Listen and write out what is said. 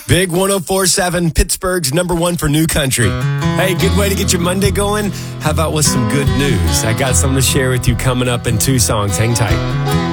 Big 104.7, Pittsburgh's number one for new country. Hey, good way to get your Monday going? How about with some good news? I got something to share with you coming up in 2 songs. Hang tight.